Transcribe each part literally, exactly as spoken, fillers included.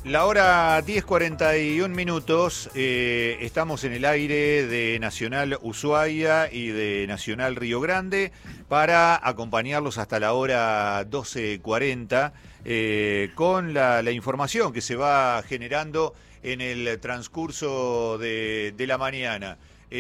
La hora diez cuarenta y un minutos, eh, estamos en el aire de Nacional Ushuaia y de Nacional Río Grande para acompañarlos hasta la hora doce cuarenta eh, con la, la información que se va generando en el transcurso de, de la mañana.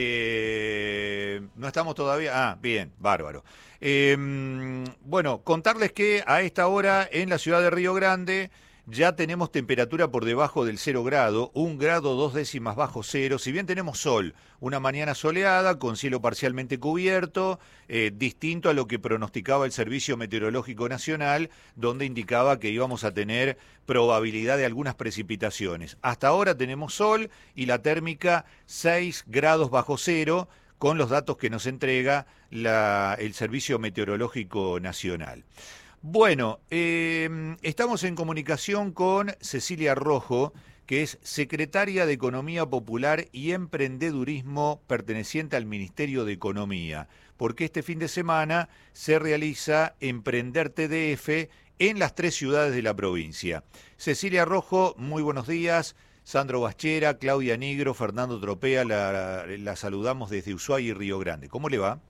Eh, no estamos todavía... Ah, bien, bárbaro. Eh, bueno, contarles que a esta hora en la ciudad de Río Grande ya tenemos temperatura por debajo del cero grado, un grado dos décimas bajo cero. Si bien tenemos sol, una mañana soleada con cielo parcialmente cubierto, eh, distinto a lo que pronosticaba el Servicio Meteorológico Nacional, donde indicaba que íbamos a tener probabilidad de algunas precipitaciones. Hasta ahora tenemos sol y la térmica seis grados bajo cero, con los datos que nos entrega la, el Servicio Meteorológico Nacional. Bueno, eh, estamos en comunicación con Cecilia Rojo, que es secretaria de Economía Popular y Emprendedurismo perteneciente al Ministerio de Economía, porque este fin de semana se realiza Emprender T D F en las tres ciudades de la provincia. Cecilia Rojo, muy buenos días. Sandro Baschera, Claudia Nigro, Fernando Tropea, la, la saludamos desde Ushuaia y Río Grande. ¿Cómo le va?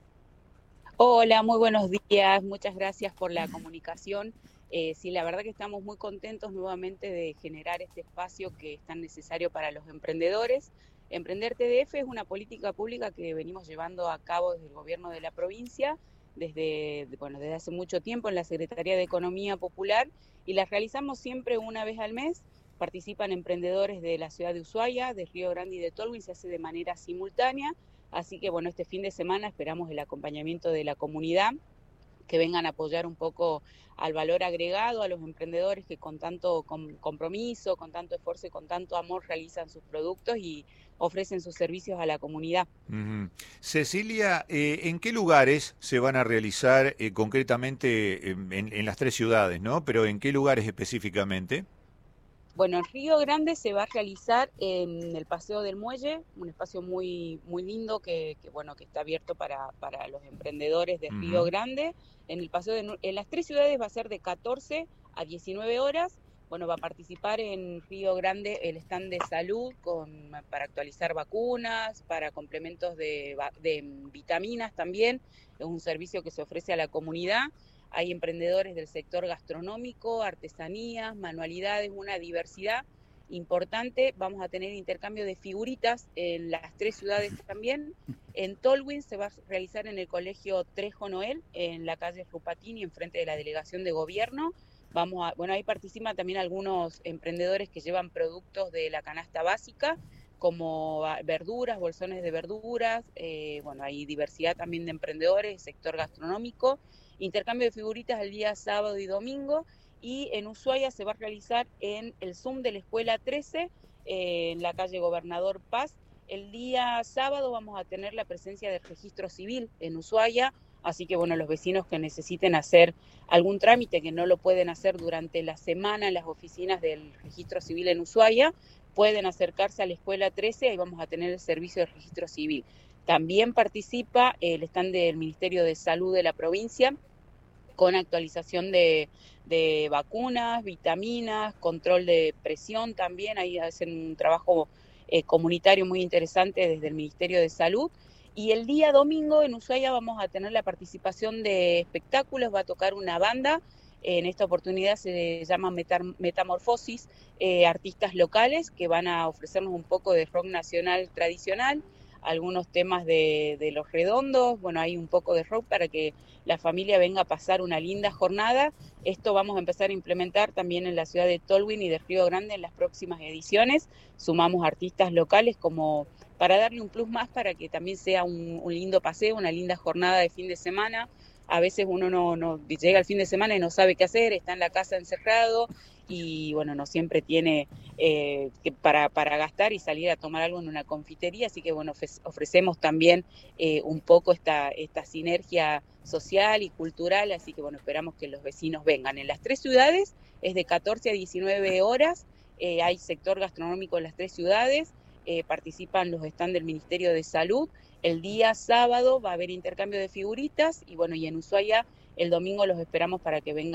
Hola, muy buenos días, muchas gracias por la comunicación. Eh, sí, la verdad que estamos muy contentos nuevamente de generar este espacio que es tan necesario para los emprendedores. Emprender T D F es una política pública que venimos llevando a cabo desde el gobierno de la provincia, desde, bueno, desde hace mucho tiempo en la Secretaría de Economía Popular, y las realizamos siempre una vez al mes. Participan emprendedores de la ciudad de Ushuaia, de Río Grande y de Tolwyn, se hace de manera simultánea. Así que bueno, este fin de semana esperamos el acompañamiento de la comunidad, que vengan a apoyar un poco al valor agregado a los emprendedores que con tanto com- compromiso, con tanto esfuerzo y con tanto amor realizan sus productos y ofrecen sus servicios a la comunidad. Uh-huh. Cecilia, eh, ¿en qué lugares se van a realizar eh, concretamente en, en, en las tres ciudades, ¿no? Pero ¿en qué lugares específicamente? Bueno, en Río Grande se va a realizar en el Paseo del Muelle, un espacio muy, muy lindo que, que, bueno, que está abierto para, para los emprendedores de Río Uh-huh. Grande. En el Paseo de, en las tres ciudades va a ser de catorce a diecinueve horas. Bueno, va a participar en Río Grande el stand de salud con, para actualizar vacunas, para complementos de, de vitaminas también. Es un servicio que se ofrece a la comunidad. Hay emprendedores del sector gastronómico, artesanías, manualidades, una diversidad importante. Vamos a tener intercambio de figuritas en las tres ciudades también. En Tolwyn se va a realizar en el colegio Trejo Noel, en la calle Rupatini, enfrente de la delegación de gobierno. Vamos a, bueno, ahí participan también algunos emprendedores que llevan productos de la canasta básica, como verduras, bolsones de verduras. Eh, bueno, hay diversidad también de emprendedores, sector gastronómico. Intercambio de figuritas el día sábado y domingo, y en Ushuaia se va a realizar en el Zoom de la Escuela trece, eh, en la calle Gobernador Paz. El día sábado vamos a tener la presencia del registro civil en Ushuaia, así que bueno, los vecinos que necesiten hacer algún trámite que no lo pueden hacer durante la semana en las oficinas del registro civil en Ushuaia, pueden acercarse a la Escuela trece, ahí vamos a tener el servicio de registro civil. También participa el stand del Ministerio de Salud de la provincia con actualización de, de vacunas, vitaminas, control de presión también. Ahí hacen un trabajo eh, comunitario muy interesante desde el Ministerio de Salud. Y el día domingo en Ushuaia vamos a tener la participación de espectáculos, va a tocar una banda. En esta oportunidad se llama Metam- Metamorfosis, eh, artistas locales que van a ofrecernos un poco de rock nacional tradicional, algunos temas de, de Los Redondos. Bueno, hay un poco de rock para que la familia venga a pasar una linda jornada. Esto vamos a empezar a implementar también en la ciudad de Tolwyn y de Río Grande en las próximas ediciones. Sumamos artistas locales como para darle un plus más, para que también sea un, un lindo paseo, una linda jornada de fin de semana. A veces uno no, no llega al fin de semana y no sabe qué hacer, está en la casa encerrado y bueno, no siempre tiene eh, que para, para gastar y salir a tomar algo en una confitería, así que bueno, ofrecemos también eh, un poco esta, esta sinergia social y cultural, así que bueno, esperamos que los vecinos vengan. En las tres ciudades es de catorce a diecinueve horas, eh, hay sector gastronómico en las tres ciudades, eh, participan los stands del Ministerio de Salud. El día sábado va a haber intercambio de figuritas y bueno, y en Ushuaia el domingo los esperamos para que vengan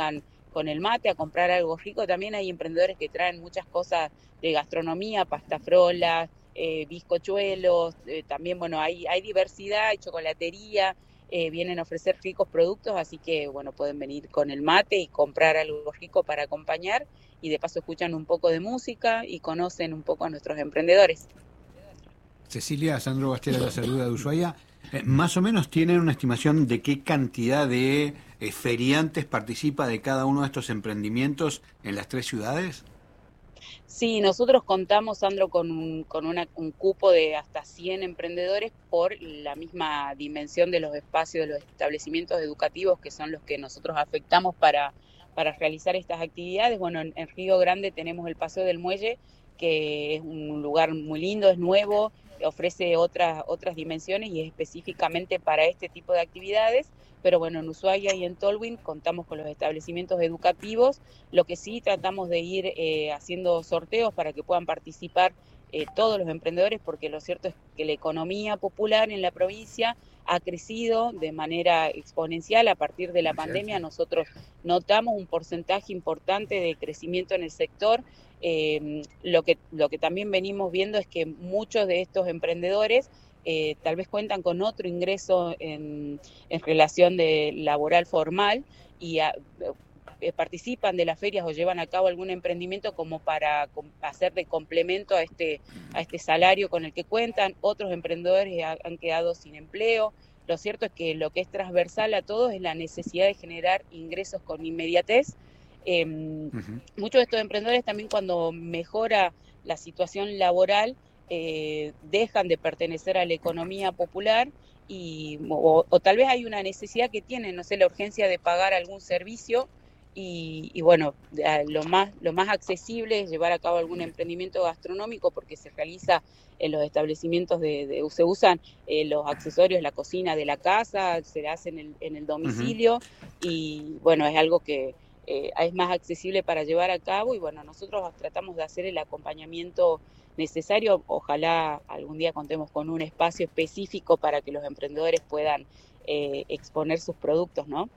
con el mate, a comprar algo rico. También hay emprendedores que traen muchas cosas de gastronomía, pastafrolas, eh, bizcochuelos, eh, también, bueno, hay, hay diversidad, hay chocolatería, eh, vienen a ofrecer ricos productos, así que, bueno, pueden venir con el mate y comprar algo rico para acompañar, y de paso escuchan un poco de música y conocen un poco a nuestros emprendedores. Cecilia, Sandro Bastera la saluda de Ushuaia. Eh, más o menos tienen una estimación de qué cantidad de eh, feriantes participa de cada uno de estos emprendimientos en las tres ciudades. Sí, nosotros contamos, Sandro, con un, con una, un cupo de hasta cien emprendedores por la misma dimensión de los espacios de los establecimientos educativos, que son los que nosotros afectamos para, para realizar estas actividades. Bueno, en, en Río Grande tenemos el Paseo del Muelle, que es un lugar muy lindo, es nuevo, ofrece otras, otras dimensiones y es específicamente para este tipo de actividades. Pero bueno, en Ushuaia y en Tolwyn contamos con los establecimientos educativos. Lo que sí tratamos de ir eh, haciendo sorteos para que puedan participar eh, todos los emprendedores, porque lo cierto es que la economía popular en la provincia ha crecido de manera exponencial a partir de la pandemia. Nosotros notamos un porcentaje importante de crecimiento en el sector. Eh, lo que, lo que también venimos viendo es que muchos de estos emprendedores Eh, tal vez cuentan con otro ingreso en, en relación de laboral formal y a, eh, participan de las ferias o llevan a cabo algún emprendimiento como para com, hacer de complemento a este, a este salario con el que cuentan. Otros emprendedores ha, han quedado sin empleo. Lo cierto es que lo que es transversal a todos es la necesidad de generar ingresos con inmediatez. Eh, uh-huh. Muchos de estos emprendedores también, cuando mejora la situación laboral, Eh, dejan de pertenecer a la economía popular y, o, o tal vez hay una necesidad que tienen, no sé, la urgencia de pagar algún servicio y, y bueno, lo más, lo más accesible es llevar a cabo algún emprendimiento gastronómico, porque se realiza en los establecimientos de, de se usan eh, los accesorios, la cocina de la casa, se hace en el, en el domicilio. Uh-huh. Y bueno, es algo que eh, es más accesible para llevar a cabo y bueno, nosotros tratamos de hacer el acompañamiento necesario. Ojalá algún día contemos con un espacio específico para que los emprendedores puedan eh, exponer sus productos, ¿no?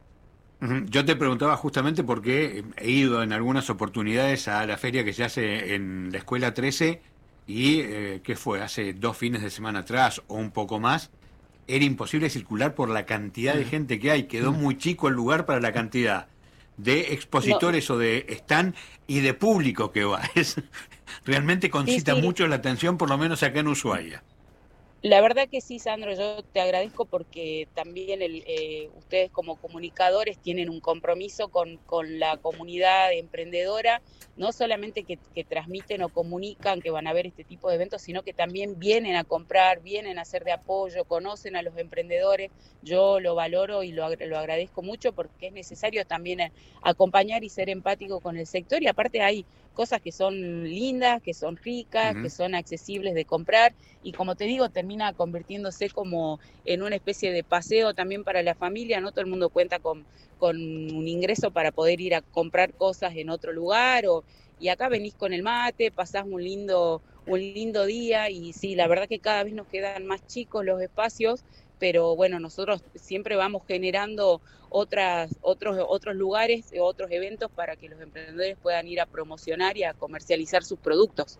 Yo te preguntaba justamente porque he ido en algunas oportunidades a la feria que se hace en la Escuela trece y, eh, ¿qué fue? Hace dos fines de semana atrás o un poco más, era imposible circular por la cantidad de gente que hay. Quedó muy chico el lugar para la cantidad de expositores no. o de stand y de público que va. Es, realmente concita sí, sí. mucho la atención, por lo menos acá en Ushuaia. La verdad que sí, Sandro, yo te agradezco porque también el, eh, ustedes como comunicadores tienen un compromiso con, con la comunidad emprendedora, no solamente que, que transmiten o comunican que van a ver este tipo de eventos, sino que también vienen a comprar, vienen a ser de apoyo, conocen a los emprendedores. Yo lo valoro y lo, lo agradezco mucho porque es necesario también acompañar y ser empático con el sector, y aparte hay cosas que son lindas, que son ricas, uh-huh. que son accesibles de comprar, y como te digo, termina convirtiéndose como en una especie de paseo también para la familia, no todo el mundo cuenta con, con un ingreso para poder ir a comprar cosas en otro lugar, o, y acá venís con el mate, pasás un lindo, un lindo día, y sí, la verdad que cada vez nos quedan más chicos los espacios, pero bueno, nosotros siempre vamos generando otras, otros, otros lugares, otros eventos para que los emprendedores puedan ir a promocionar y a comercializar sus productos.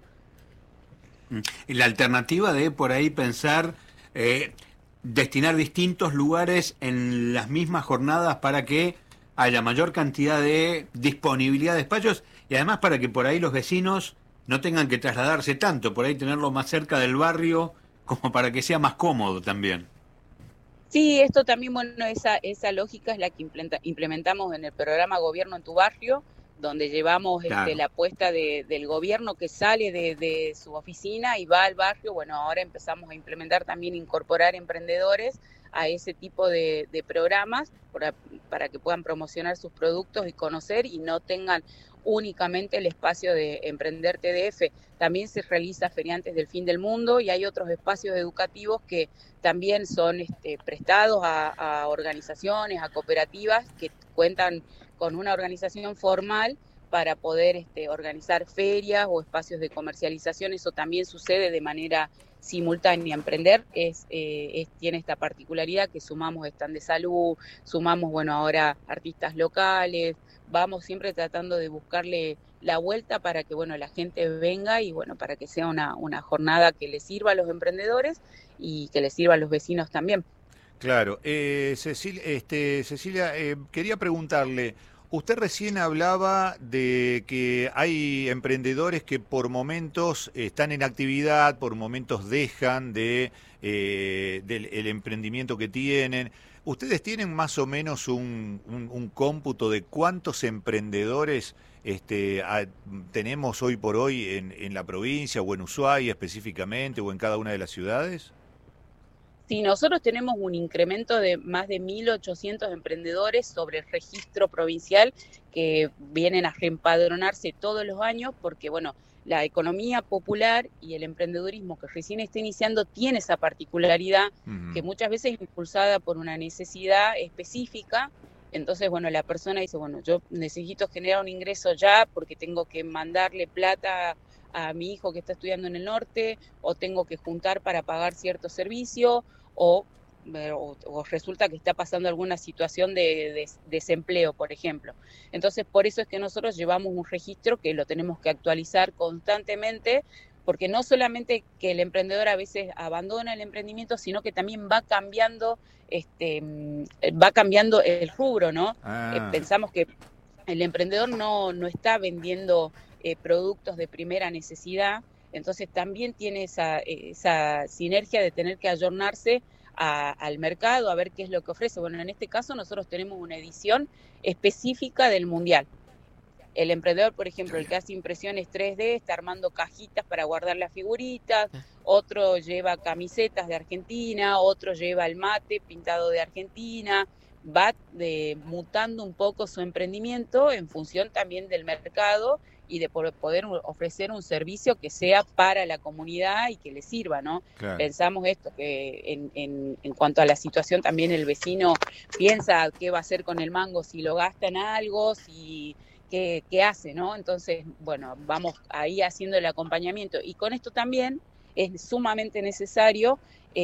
Y la alternativa de por ahí pensar, eh, destinar distintos lugares en las mismas jornadas para que haya mayor cantidad de disponibilidad de espacios y además para que por ahí los vecinos no tengan que trasladarse tanto, por ahí tenerlo más cerca del barrio como para que sea más cómodo también. Sí, esto también, bueno, esa, esa lógica es la que implementa, implementamos en el programa Gobierno en tu Barrio, donde llevamos claro. este, la apuesta de, del gobierno que sale de, de su oficina y va al barrio. Bueno, ahora empezamos a implementar también, incorporar emprendedores a ese tipo de, de programas para, para que puedan promocionar sus productos y conocer y no tengan únicamente el espacio de Emprender T D F. También se realiza Feriantes del Fin del Mundo y hay otros espacios educativos que también son este, prestados a, a organizaciones, a cooperativas que cuentan con una organización formal para poder este, organizar ferias o espacios de comercialización. Eso también sucede de manera simultánea. Emprender es, eh, es, tiene esta particularidad que sumamos stand de salud, sumamos, bueno, ahora artistas locales, vamos siempre tratando de buscarle la vuelta para que, bueno, la gente venga y, bueno, para que sea una, una jornada que le sirva a los emprendedores y que le sirva a los vecinos también. Claro. Eh, Cecilia, este, Cecilia eh, quería preguntarle, usted recién hablaba de que hay emprendedores que por momentos están en actividad, por momentos dejan de, eh, del el emprendimiento que tienen. ¿Ustedes tienen más o menos un, un, un cómputo de cuántos emprendedores este, a, tenemos hoy por hoy en, en la provincia o en Ushuaia específicamente o en cada una de las ciudades? Sí, nosotros tenemos un incremento de más de mil ochocientos emprendedores sobre el registro provincial que vienen a reempadronarse todos los años porque, bueno, la economía popular y el emprendedurismo que recién está iniciando tiene esa particularidad uh-huh. que muchas veces es impulsada por una necesidad específica. Entonces, bueno, la persona dice, bueno, yo necesito generar un ingreso ya porque tengo que mandarle plata a mi hijo que está estudiando en el norte, o tengo que juntar para pagar cierto servicio, o, o, o resulta que está pasando alguna situación de, de desempleo, por ejemplo. Entonces, por eso es que nosotros llevamos un registro que lo tenemos que actualizar constantemente, porque no solamente que el emprendedor a veces abandona el emprendimiento, sino que también va cambiando, este, va cambiando el rubro, ¿no? Ah. Eh, pensamos que el emprendedor no, no está vendiendo Eh, productos de primera necesidad, entonces también tiene esa, esa sinergia de tener que ayornarse a, al mercado, a ver qué es lo que ofrece. Bueno, en este caso nosotros tenemos una edición específica del Mundial. El emprendedor, por ejemplo, el que hace impresiones tres D, está armando cajitas para guardar las figuritas, otro lleva camisetas de Argentina, otro lleva el mate pintado de Argentina, va de, mutando un poco su emprendimiento en función también del mercado y de poder ofrecer un servicio que sea para la comunidad y que le sirva, ¿no? Claro. Pensamos esto, que en, en, en cuanto a la situación también el vecino piensa qué va a hacer con el mango, si lo gasta en algo, si qué, qué hace, ¿no? Entonces, bueno, vamos ahí haciendo el acompañamiento. Y con esto también es sumamente necesario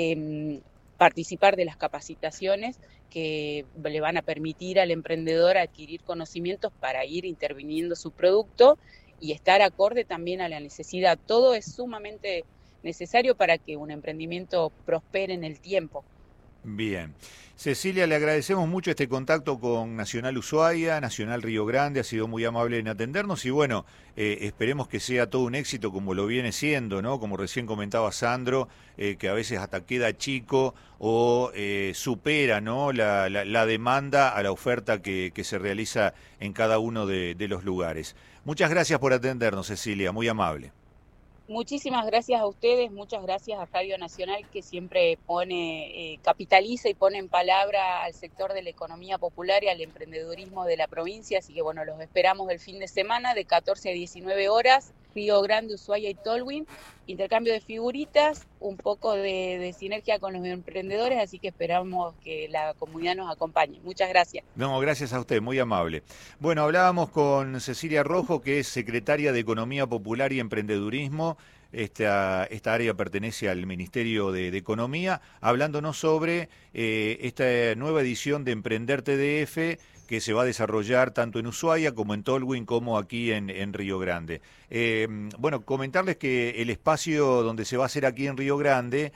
eh, participar de las capacitaciones que le van a permitir al emprendedor adquirir conocimientos para ir interviniendo su producto y estar acorde también a la necesidad. Todo es sumamente necesario para que un emprendimiento prospere en el tiempo. Bien. Cecilia, le agradecemos mucho este contacto con Nacional Ushuaia, Nacional Río Grande, ha sido muy amable en atendernos y bueno, eh, esperemos que sea todo un éxito como lo viene siendo, ¿no? Como recién comentaba Sandro, eh, que a veces hasta queda chico o eh, supera, ¿no? la, la, la demanda a la oferta que, que se realiza en cada uno de, de los lugares. Muchas gracias por atendernos, Cecilia, muy amable. Muchísimas gracias a ustedes, muchas gracias a Radio Nacional que siempre pone, eh, capitaliza y pone en palabra al sector de la economía popular y al emprendedurismo de la provincia, así que bueno, los esperamos el fin de semana de catorce a diecinueve horas, Río Grande, Ushuaia y Tolwyn, intercambio de figuritas, un poco de, de sinergia con los emprendedores, así que esperamos que la comunidad nos acompañe. Muchas gracias. No, gracias a usted, muy amable. Bueno, hablábamos con Cecilia Rojo, que es secretaria de Economía Popular y Emprendedurismo. Esta, esta área pertenece al Ministerio de, de Economía, hablándonos sobre eh, esta nueva edición de Emprender T D F, que se va a desarrollar tanto en Ushuaia como en Tolwyn como aquí en, en Río Grande. Eh, bueno, comentarles que el espacio donde se va a hacer aquí en Río Grande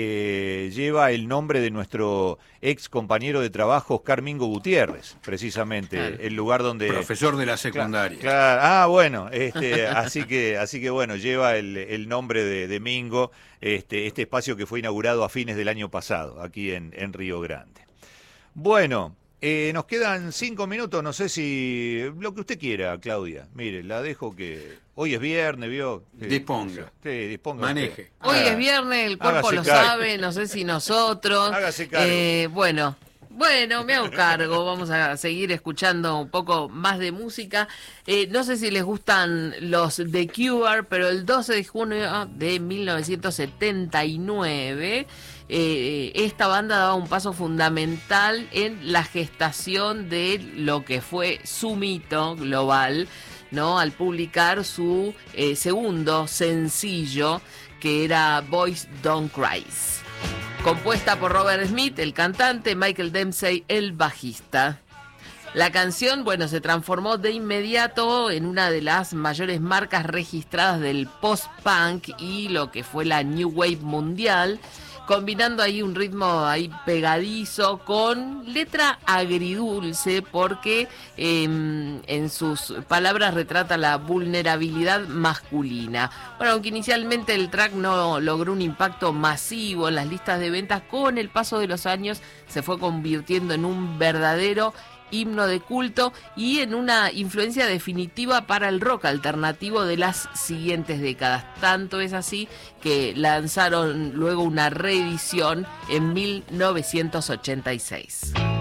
eh, lleva el nombre de nuestro ex compañero de trabajo, Oscar Mingo Gutiérrez, precisamente, claro. El lugar donde... Profesor de la secundaria. Claro, claro. Ah, bueno, este, así que así que bueno, lleva el, el nombre de, de Mingo, este, este espacio que fue inaugurado a fines del año pasado, aquí en, en Río Grande. Bueno... Eh, nos quedan cinco minutos, no sé si... Lo que usted quiera, Claudia. Mire, la dejo que... Hoy es viernes, ¿vio? Sí, disponga. Sí, disponga. Maneje. Usted. Hoy Haga, es viernes, el cuerpo lo cargo. sabe, no sé si nosotros. Hágase cargo. Eh, bueno, bueno, me hago cargo. Vamos a seguir escuchando un poco más de música. Eh, no sé si les gustan los The Cure, pero el doce de junio de mil novecientos setenta y nueve... Eh, esta banda daba un paso fundamental en la gestación de lo que fue su mito global, ¿no? Al publicar su eh, segundo sencillo, que era Boys Don't Cry. Compuesta por Robert Smith, el cantante, Michael Dempsey, el bajista. La canción, bueno, se transformó de inmediato en una de las mayores marcas registradas del post-punk y lo que fue la New Wave mundial, combinando ahí un ritmo ahí pegadizo con letra agridulce, porque eh, en sus palabras retrata la vulnerabilidad masculina. Bueno, aunque inicialmente el track no logró un impacto masivo en las listas de ventas, con el paso de los años se fue convirtiendo en un verdadero himno de culto y en una influencia definitiva para el rock alternativo de las siguientes décadas. Tanto es así que lanzaron luego una reedición en mil novecientos ochenta y seis.